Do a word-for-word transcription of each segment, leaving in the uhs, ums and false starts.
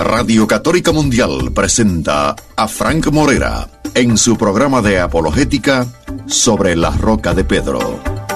Radio Católica Mundial presenta a Frank Morera en su programa de apologética Sobre la Roca de Pedro.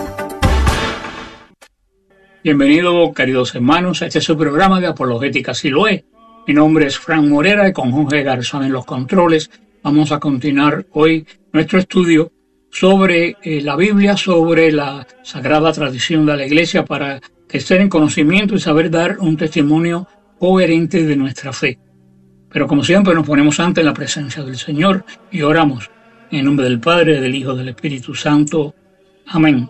Bienvenidos, queridos hermanos, a este es su programa de apologética Siloé. Mi nombre es Frank Morera y con Jorge Garzón en los controles vamos a continuar hoy nuestro estudio sobre eh, la Biblia, sobre la sagrada tradición de la Iglesia, para que estén en conocimiento y saber dar un testimonio coherente de nuestra fe. Pero como siempre nos ponemos ante la presencia del Señor y oramos en el nombre del Padre, del Hijo, del Espíritu Santo. Amén.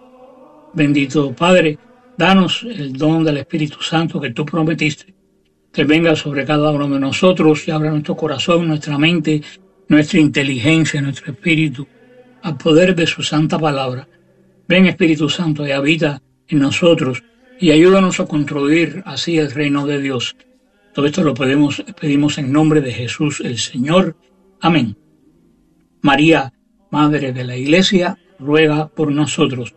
Bendito Padre, danos el don del Espíritu Santo que tú prometiste, que venga sobre cada uno de nosotros y abra nuestro corazón, nuestra mente, nuestra inteligencia, nuestro espíritu, al poder de su santa palabra. Ven, Espíritu Santo, y habita en nosotros y ayúdanos a construir así el reino de Dios. Todo esto lo podemos, pedimos en nombre de Jesús el Señor. Amén. María, Madre de la Iglesia, ruega por nosotros.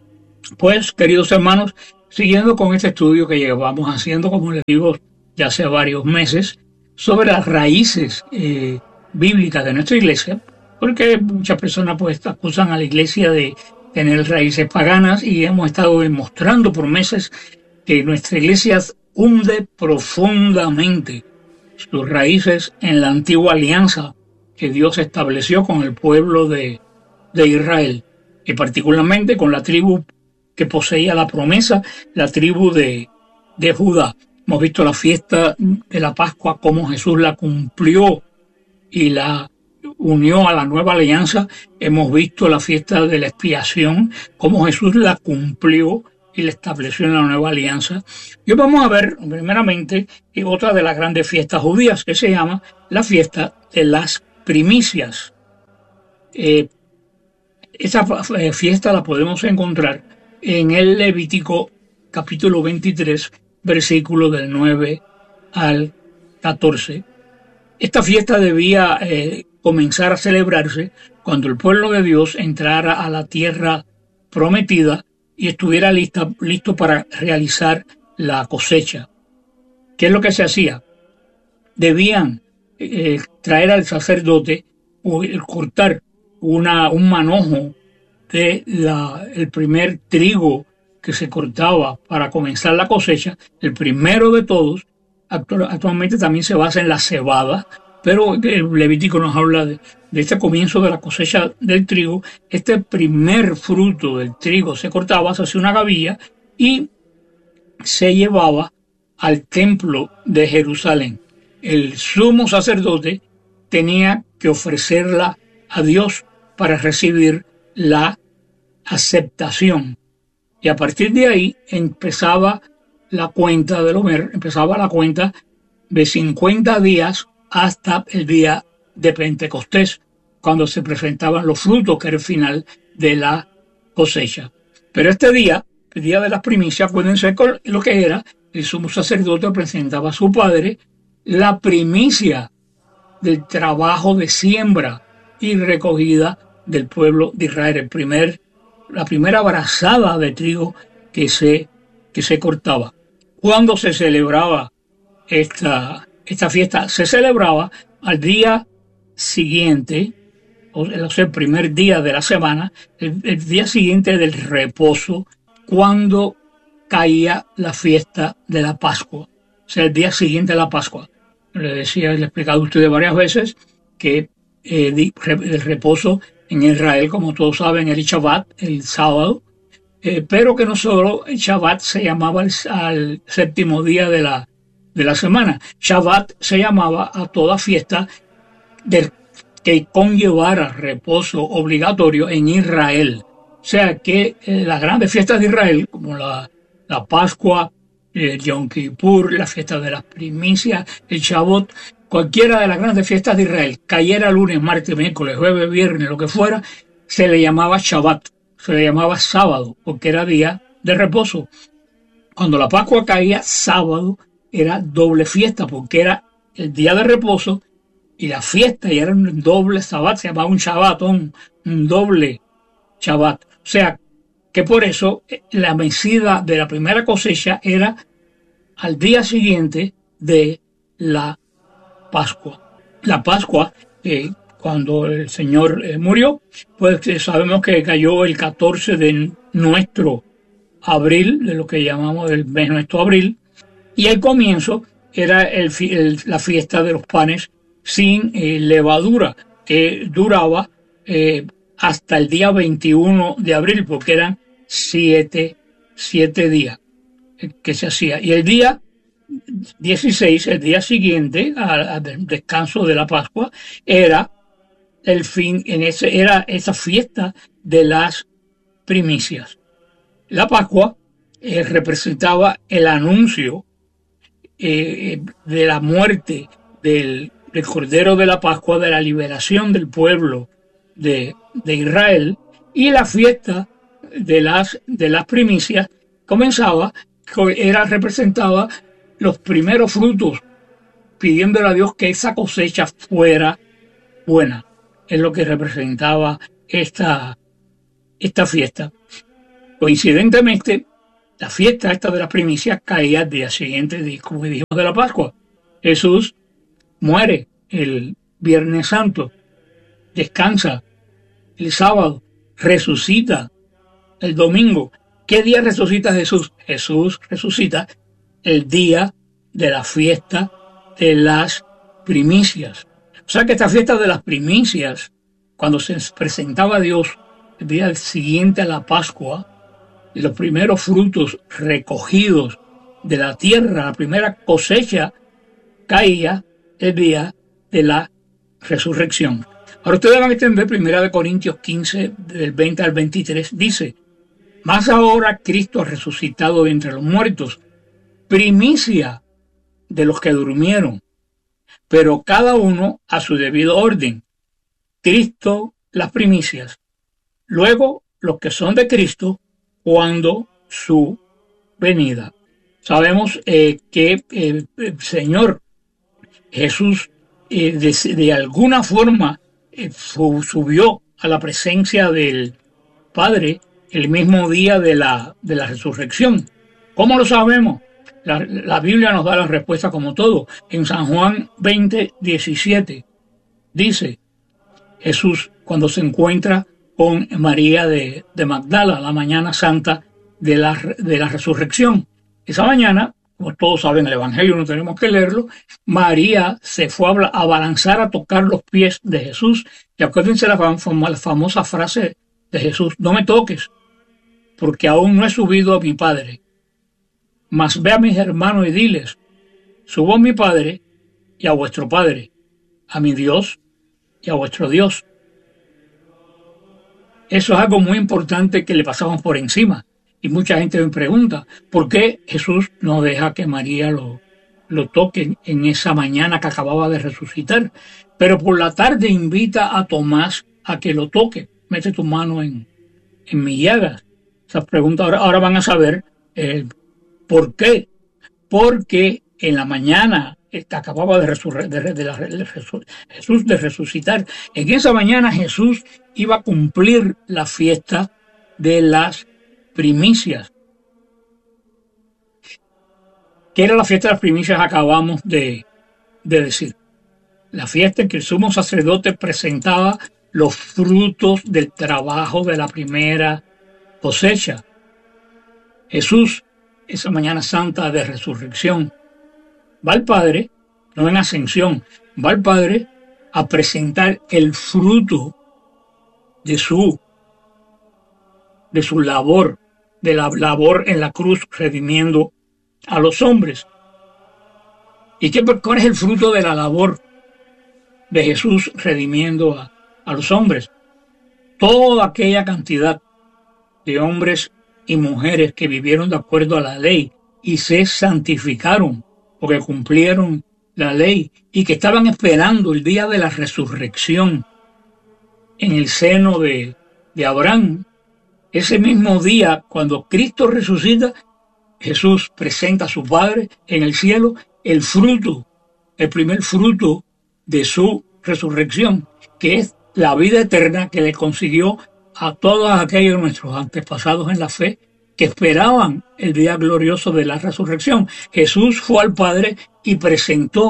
Pues, queridos hermanos, siguiendo con este estudio que llevamos haciendo, como les digo, ya hace varios meses, sobre las raíces eh, bíblicas de nuestra iglesia, porque muchas personas pues acusan a la iglesia de tener raíces paganas, y hemos estado demostrando por meses que nuestra iglesia hunde profundamente sus raíces en la antigua alianza que Dios estableció con el pueblo de, de Israel, y particularmente con la tribu que poseía la promesa, la tribu de, de Judá. Hemos visto la fiesta de la Pascua, cómo Jesús la cumplió y la unió a la nueva alianza. Hemos visto la fiesta de la expiación, cómo Jesús la cumplió y la estableció en la nueva alianza. Y hoy vamos a ver, primeramente, otra de las grandes fiestas judías, que se llama la fiesta de las primicias. Eh, esa fiesta la podemos encontrar en el Levítico capítulo veintitrés, versículo del nueve al catorce. Esta fiesta debía eh, comenzar a celebrarse cuando el pueblo de Dios entrara a la tierra prometida y estuviera lista, listo para realizar la cosecha. ¿Qué es lo que se hacía? Debían eh, traer al sacerdote o cortar una, un manojo de la, el primer trigo que se cortaba para comenzar la cosecha, el primero de todos. Actualmente también se basa en la cebada, pero el Levítico nos habla de, de este comienzo de la cosecha del trigo. Este primer fruto del trigo se cortaba, se hacía una gavilla y se llevaba al templo de Jerusalén. El sumo sacerdote tenía que ofrecerla a Dios para recibir la aceptación. Y a partir de ahí empezaba la cuenta del Homer, empezaba la cuenta de cincuenta días hasta el día de Pentecostés, cuando se presentaban los frutos, que era el final de la cosecha. Pero este día, el día de las primicias, acuérdense lo que era: el sumo sacerdote presentaba a su padre la primicia del trabajo de siembra y recogida del pueblo de Israel, el primer, la primera brazada de trigo que se, que se cortaba. Cuando se celebraba esta, esta fiesta, se celebraba al día siguiente, o sea, el primer día de la semana, el, el día siguiente del reposo, cuando caía la fiesta de la Pascua, o sea, el día siguiente de la Pascua. Le decía, le he explicado a ustedes varias veces que eh, el reposo en Israel, como todos saben, el Shabbat, el sábado, Eh, pero que no solo el Shabbat se llamaba al, al séptimo día de la, de la semana. Shabbat se llamaba a toda fiesta del, que conllevara reposo obligatorio en Israel. O sea que eh, las grandes fiestas de Israel, como la, la Pascua, el Yom Kippur, la fiesta de las primicias, el Shabbat, cualquiera de las grandes fiestas de Israel, cayera lunes, martes, miércoles, jueves, viernes, lo que fuera, se le llamaba Shabbat. Se le llamaba sábado, porque era día de reposo. Cuando la Pascua caía sábado, era doble fiesta, porque era el día de reposo y la fiesta, y era un doble Shabbat, se llamaba un Shabbat, un, un doble Shabbat. O sea, que por eso la mecida de la primera cosecha era al día siguiente de la Pascua. La Pascua, eh, cuando el Señor eh, murió, pues eh, sabemos que cayó el catorce de nuestro abril, de lo que llamamos el mes nuestro abril, y el comienzo era el, el, la fiesta de los panes sin eh, levadura, que duraba eh, hasta el día veintiuno de abril, porque eran siete, siete días eh, que se hacía. Y el día dieciséis, el día siguiente al descanso de la Pascua, era el fin, en ese, era esa fiesta de las primicias. La Pascua eh, representaba el anuncio eh, de la muerte del, del Cordero de la Pascua, de la liberación del pueblo de, de Israel, y la fiesta de las, de las primicias comenzaba, era representaba los primeros frutos, pidiéndole a Dios que esa cosecha fuera buena. Es lo que representaba esta, esta fiesta. Coincidentemente, la fiesta esta de las primicias caía al día siguiente, como dijimos, de la Pascua. Jesús muere el Viernes Santo, descansa el sábado, resucita el domingo. ¿Qué día resucita Jesús? Jesús resucita el día de la fiesta de las primicias. O sea que esta fiesta de las primicias, cuando se presentaba a Dios el día siguiente a la Pascua, y los primeros frutos recogidos de la tierra, la primera cosecha, caía el día de la resurrección. Ahora ustedes van a entender primera de Corintios quince, del veinte al veintitrés, dice: más ahora Cristo ha resucitado de entre los muertos, primicia de los que durmieron, pero cada uno a su debido orden. Cristo las primicias, luego los que son de Cristo cuando su venida. Sabemos eh, que eh, el Señor Jesús eh, de, de alguna forma eh, subió a la presencia del Padre el mismo día de la, de la resurrección. ¿Cómo lo sabemos? La, la Biblia nos da la respuesta como todo. En San Juan veinte, diecisiete dice Jesús cuando se encuentra con María de, de Magdala, la mañana santa de la, de la resurrección. Esa mañana, como todos saben el Evangelio, no tenemos que leerlo, María se fue a abalanzar a tocar los pies de Jesús. Y acuérdense la, fam la famosa frase de Jesús: no me toques, porque aún no he subido a mi Padre. Mas ve a mis hermanos y diles: subo a mi Padre y a vuestro Padre, a mi Dios y a vuestro Dios. Eso es algo muy importante que le pasamos por encima. Y mucha gente me pregunta, ¿por qué Jesús no deja que María lo, lo toque en esa mañana que acababa de resucitar? Pero por la tarde invita a Tomás a que lo toque. Mete tu mano en, en mis llagas. Esas preguntas ahora, ahora van a saber eh, por qué. Porque en la mañana acababa de, de, de, la, de Jesús de resucitar. En esa mañana Jesús iba a cumplir la fiesta de las primicias. ¿Qué era la fiesta de las primicias? Acabamos de, de decir. La fiesta en que el sumo sacerdote presentaba los frutos del trabajo de la primera cosecha. Jesús, esa mañana santa de resurrección, va al Padre, no en ascensión, va al Padre a presentar el fruto de su, de su labor, de la labor en la cruz, redimiendo a los hombres. ¿Y qué, cuál es el fruto de la labor de Jesús redimiendo a, a los hombres? Toda aquella cantidad de hombres y mujeres que vivieron de acuerdo a la ley y se santificaron porque cumplieron la ley y que estaban esperando el día de la resurrección en el seno de, de Abraham. Ese mismo día, cuando Cristo resucita, Jesús presenta a su Padre en el cielo el fruto, el primer fruto de su resurrección, que es la vida eterna que le consiguió a todos aquellos de nuestros antepasados en la fe que esperaban el día glorioso de la resurrección. Jesús fue al Padre y presentó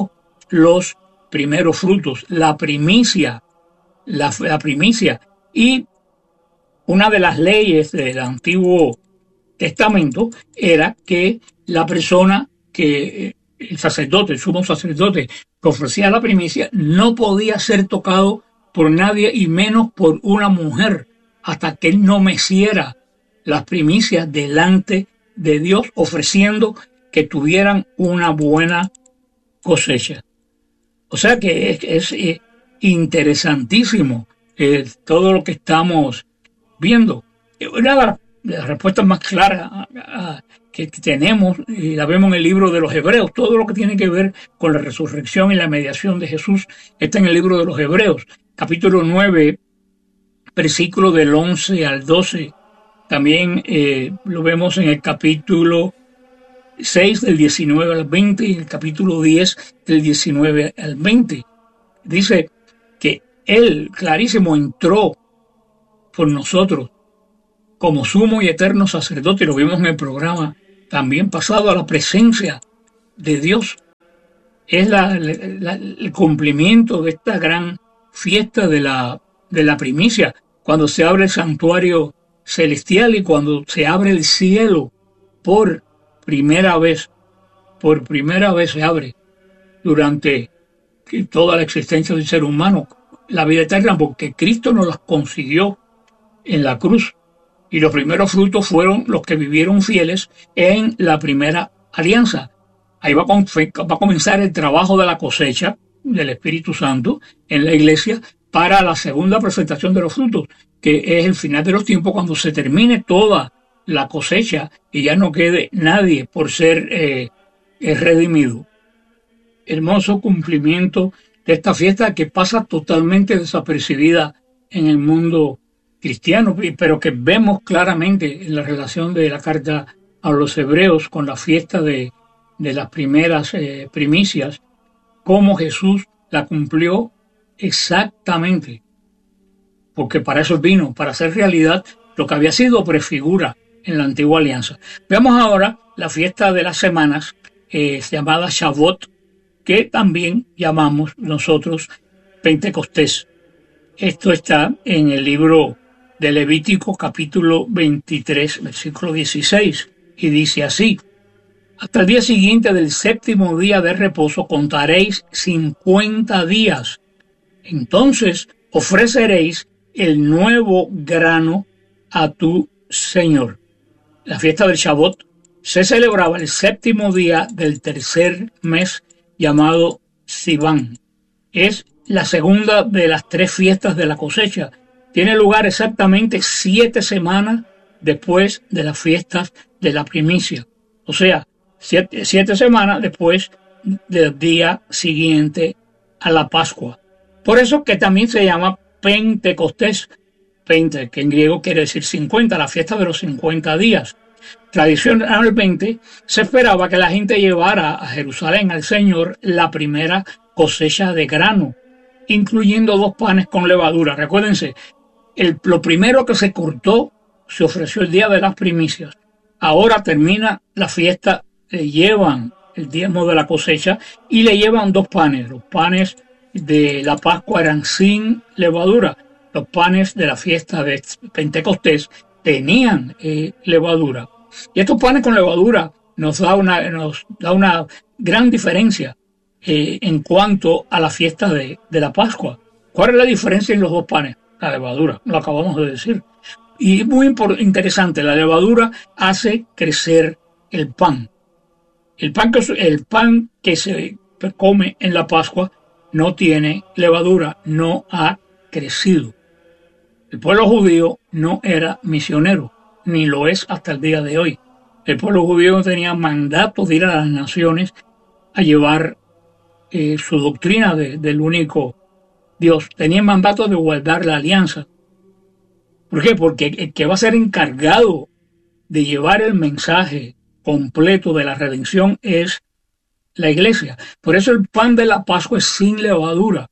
los primeros frutos, la primicia, la, la primicia. Y una de las leyes del Antiguo Testamento era que la persona que, el sacerdote, el sumo sacerdote que ofrecía la primicia, no podía ser tocado por nadie y menos por una mujer hasta que él no meciera las primicias delante de Dios, ofreciendo que tuvieran una buena cosecha. O sea que es, es eh, interesantísimo eh, todo lo que estamos viendo. Una de las, de las respuestas más claras a, a, que tenemos, y la vemos en el libro de los Hebreos, todo lo que tiene que ver con la resurrección y la mediación de Jesús está en el libro de los Hebreos, capítulo nueve, versículo del once al doce. También eh, lo vemos en el capítulo seis del diecinueve al veinte y el capítulo diez del diecinueve al veinte. Dice que Él, clarísimo, entró por nosotros como sumo y eterno sacerdote, lo vimos en el programa también pasado, a la presencia de Dios. Es la, la, el cumplimiento de esta gran fiesta de la, de la primicia, cuando se abre el santuario celestial y cuando se abre el cielo por primera vez, por primera vez se abre durante toda la existencia del ser humano, la vida eterna, porque Cristo nos las consiguió en la cruz. Y los primeros frutos fueron los que vivieron fieles en la primera alianza. Ahí va a, va a comenzar el trabajo de la cosecha del Espíritu Santo en la iglesia para la segunda presentación de los frutos, que es el final de los tiempos, cuando se termine toda la cosecha y ya no quede nadie por ser eh, redimido. Hermoso cumplimiento de esta fiesta que pasa totalmente desapercibida en el mundo cristiano, pero que vemos claramente en la relación de la carta a los hebreos con la fiesta de, de las primeras eh, primicias, cómo Jesús la cumplió exactamente, porque para eso vino, para hacer realidad lo que había sido prefigura en la antigua alianza. Veamos ahora la fiesta de las semanas, eh, llamada Shavuot, que también llamamos nosotros Pentecostés. Esto está en el libro de Levítico capítulo veintitrés, versículo dieciséis, y dice así: hasta el día siguiente del séptimo día de reposo contaréis cincuenta días. Entonces ofreceréis el nuevo grano a tu Señor. La fiesta del Shavuot se celebraba el séptimo día del tercer mes, llamado Sivan. Es la segunda de las tres fiestas de la cosecha. Tiene lugar exactamente siete semanas después de las fiestas de la primicia. O sea, siete, siete semanas después del día siguiente a la Pascua. Por eso que también se llama Pentecostés. Pente, que en griego quiere decir cincuenta, la fiesta de los cincuenta días. Tradicionalmente se esperaba que la gente llevara a Jerusalén al Señor la primera cosecha de grano, incluyendo dos panes con levadura. Recuérdense, el, lo primero que se cortó se ofreció el día de las primicias. Ahora termina la fiesta, le llevan el diezmo de la cosecha y le llevan dos panes. Los panes de la Pascua eran sin levadura. Los panes de la fiesta de Pentecostés tenían eh, levadura. Y estos panes con levadura nos da una, nos da una gran diferencia eh, en cuanto a la fiesta de, de la Pascua. ¿Cuál es la diferencia en los dos panes? La levadura, lo acabamos de decir. Y es muy interesante, la levadura hace crecer el pan. El pan que, el pan que se come en la Pascua no tiene levadura, no ha crecido. El pueblo judío no era misionero, ni lo es hasta el día de hoy. El pueblo judío tenía mandato de ir a las naciones a llevar eh, su doctrina de, del único Dios. Tenía mandato de guardar la alianza. ¿Por qué? Porque el que va a ser encargado de llevar el mensaje completo de la redención es la iglesia. Por eso el pan de la Pascua es sin levadura.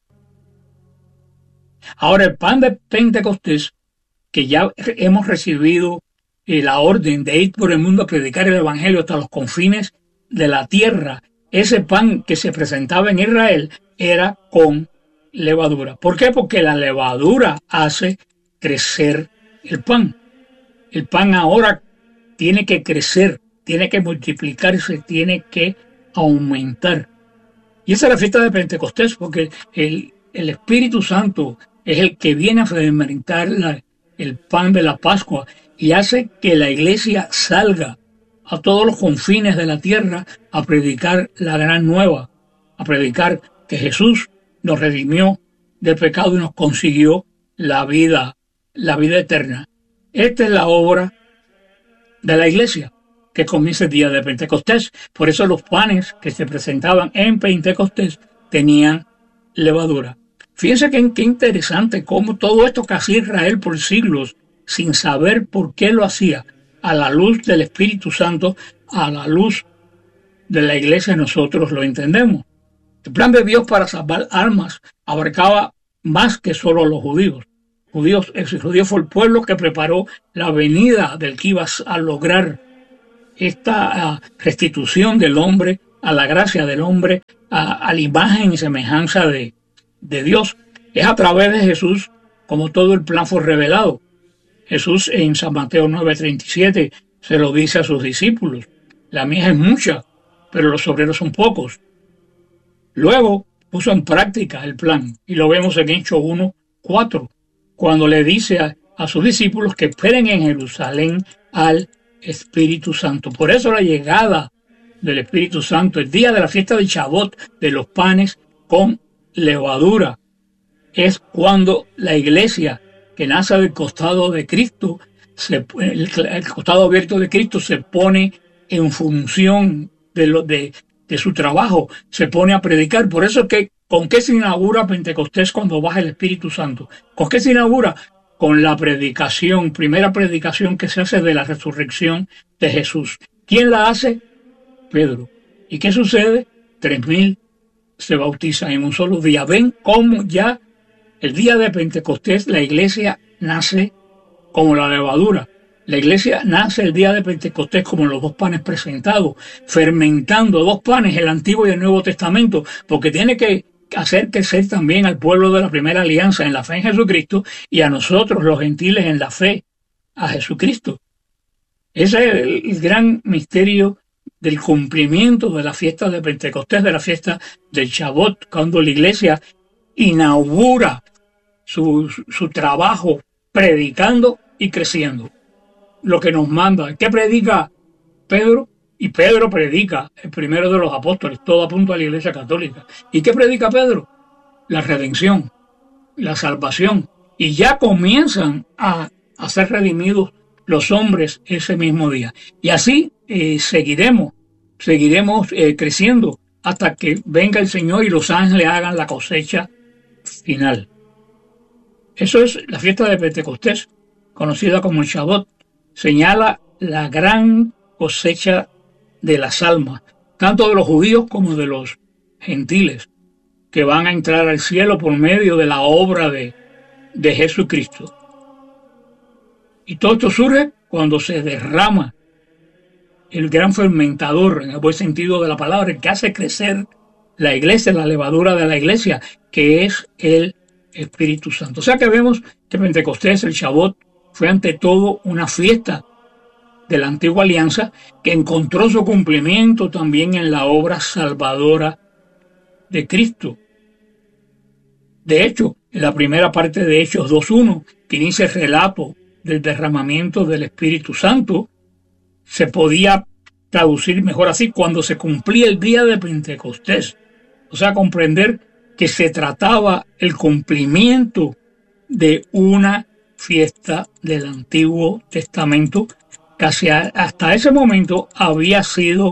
Ahora, el pan de Pentecostés, que ya hemos recibido eh, la orden de ir por el mundo a predicar el evangelio hasta los confines de la tierra, ese pan que se presentaba en Israel era con levadura. ¿Por qué? Porque la levadura hace crecer el pan. El pan ahora tiene que crecer, tiene que multiplicarse, tiene que aumentar. Y esa es la fiesta de Pentecostés, porque el, el Espíritu Santo es el que viene a fermentar la, el pan de la Pascua y hace que la iglesia salga a todos los confines de la tierra a predicar la gran nueva, a predicar que Jesús nos redimió del pecado y nos consiguió la vida, la vida eterna. Esta es la obra de la iglesia que comienza el día de Pentecostés. Por eso los panes que se presentaban en Pentecostés tenían levadura. Fíjense que, qué interesante cómo todo esto que hacía Israel por siglos, sin saber por qué lo hacía, a la luz del Espíritu Santo, a la luz de la iglesia, nosotros lo entendemos. El plan de Dios para salvar almas abarcaba más que solo a los judíos. Judíos, el judío fue el pueblo que preparó la venida del que iba a lograr esta uh, restitución del hombre a la gracia del hombre, a, a la imagen y semejanza de, de Dios. Es a través de Jesús como todo el plan fue revelado. Jesús en San Mateo nueve treinta y siete se lo dice a sus discípulos: la mies es mucha, pero los obreros son pocos. Luego puso en práctica el plan, y lo vemos en Hechos uno cuatro, cuando le dice a, a sus discípulos que esperen en Jerusalén al Espíritu Santo. Por eso la llegada del Espíritu Santo, el día de la fiesta de Shavuot, de los panes con levadura, es cuando la iglesia que nace del costado de Cristo, se, el, el costado abierto de Cristo se pone en función de, lo, de, de su trabajo, se pone a predicar. Por eso es que, ¿con qué se inaugura Pentecostés cuando baja el Espíritu Santo? ¿Con qué se inaugura? Con la predicación, primera predicación que se hace de la resurrección de Jesús. ¿Quién la hace? Pedro. ¿Y qué sucede? Tres mil se bautizan en un solo día. Ven cómo ya el día de Pentecostés la iglesia nace como la levadura. La iglesia nace el día de Pentecostés como los dos panes presentados, fermentando dos panes, el Antiguo y el Nuevo Testamento, porque tiene que hacer crecer también al pueblo de la primera alianza en la fe en Jesucristo y a nosotros los gentiles en la fe a Jesucristo. Ese es el, el gran misterio del cumplimiento de la fiesta de Pentecostés, de la fiesta del Shavuot, cuando la iglesia inaugura su, su trabajo predicando y creciendo. Lo que nos manda, ¿qué predica Pedro? Y Pedro predica, el primero de los apóstoles, todo apunta a la iglesia católica. ¿Y qué predica Pedro? La redención, la salvación. Y ya comienzan a, a ser redimidos los hombres ese mismo día. Y así eh, seguiremos, seguiremos eh, creciendo hasta que venga el Señor y los ángeles hagan la cosecha final. Eso es la fiesta de Pentecostés, conocida como el Shavuot. Señala la gran cosecha de las almas, tanto de los judíos como de los gentiles, que van a entrar al cielo por medio de la obra de, de Jesucristo. Y todo esto surge cuando se derrama el gran fermentador, en el buen sentido de la palabra, el que hace crecer la iglesia, la levadura de la iglesia, que es el Espíritu Santo. O sea que vemos que Pentecostés, el Shavuot, fue ante todo una fiesta de la antigua alianza que encontró su cumplimiento también en la obra salvadora de Cristo. De hecho, en la primera parte de Hechos dos uno, que inicia el relato del derramamiento del Espíritu Santo, se podía traducir mejor así: cuando se cumplía el día de Pentecostés. O sea, comprender que se trataba el cumplimiento de una fiesta del Antiguo Testamento, casi hasta ese momento había sido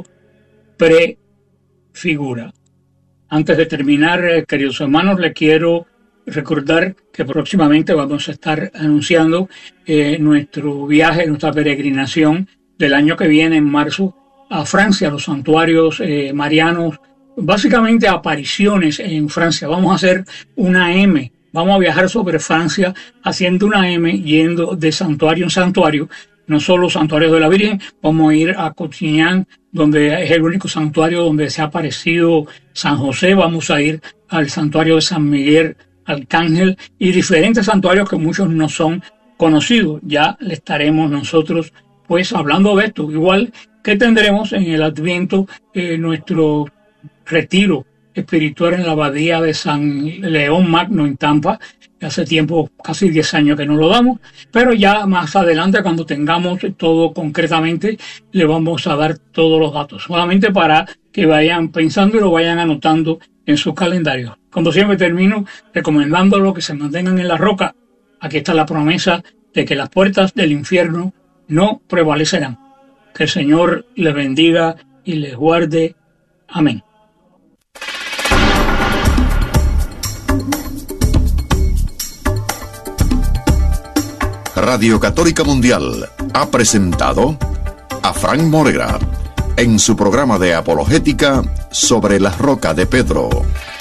prefigura. Antes de terminar, queridos hermanos, les quiero recordar que próximamente vamos a estar anunciando eh, nuestro viaje, nuestra peregrinación del año que viene, en marzo, a Francia, a los santuarios eh, marianos, básicamente apariciones en Francia. Vamos a hacer una M. Vamos a viajar sobre Francia haciendo una M, yendo de santuario en santuario, no solo santuarios de la Virgen, vamos a ir a Cochiñán, donde es el único santuario donde se ha aparecido San José, vamos a ir al santuario de San Miguel Arcángel y diferentes santuarios que muchos no son conocidos. Ya le estaremos nosotros pues hablando de esto, igual que tendremos en el Adviento eh, nuestro retiro espiritual en la abadía de San León Magno en Tampa. Hace tiempo, casi diez años que no lo damos, pero ya más adelante, cuando tengamos todo concretamente, le vamos a dar todos los datos, solamente para que vayan pensando y lo vayan anotando en sus calendarios. Como siempre termino recomendándolo que se mantengan en la roca. Aquí está la promesa de que las puertas del infierno no prevalecerán. Que el Señor les bendiga y les guarde. Amén. Radio Católica Mundial ha presentado a Frank Morera en su programa de apologética sobre la Roca de Pedro.